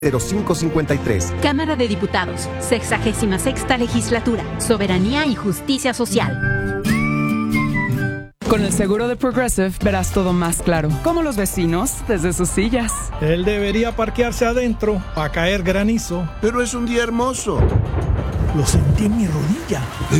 0553. Cámara de Diputados, 66ª Legislatura, Soberanía y Justicia Social. Con el seguro de Progressive verás todo más claro, como los vecinos desde sus sillas. Él debería parquearse adentro para caer granizo. Pero es un día hermoso. Lo sentí en mi rodilla.